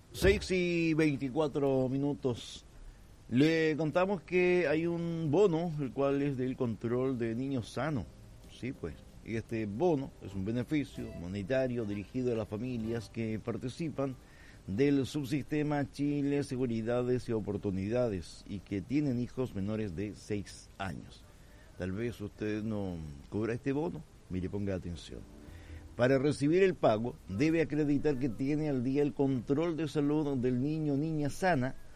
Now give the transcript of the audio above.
6:24. Le contamos que hay un bono, el cual es del control de niños sanos. Sí, pues. Y este bono es un beneficio monetario dirigido a las familias que participan del subsistema Chile Seguridades y Oportunidades y que tienen hijos menores de 6 años. Tal vez usted no cobra este bono. Mire, ponga atención. Para recibir el pago, debe acreditar que tiene al día el control de salud del niño o niña sana